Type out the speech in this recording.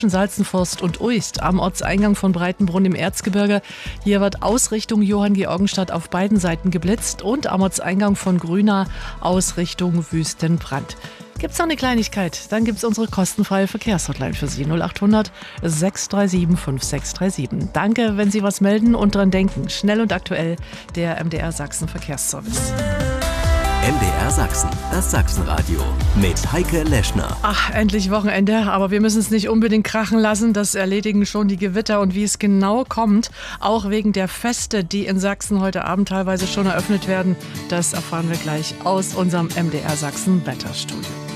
Salzenforst und Uist am Ortseingang von Breitenbrunn im Erzgebirge. Hier wird Ausrichtung Johanngeorgenstadt auf beiden Seiten geblitzt und am Ortseingang von Grünau Ausrichtung Wüstenbrand. Gibt's noch eine Kleinigkeit, dann gibt's unsere kostenfreie Verkehrshotline für Sie 0800 637 5637. Danke, wenn Sie was melden und dran denken. Schnell und aktuell, der MDR Sachsen Verkehrsservice. MDR Sachsen, das Sachsenradio mit Heike Leschner. Ach, endlich Wochenende, aber wir müssen es nicht unbedingt krachen lassen. Das erledigen schon die Gewitter und wie es genau kommt, auch wegen der Feste, die in Sachsen heute Abend teilweise schon eröffnet werden, das erfahren wir gleich aus unserem MDR Sachsen Wetterstudio.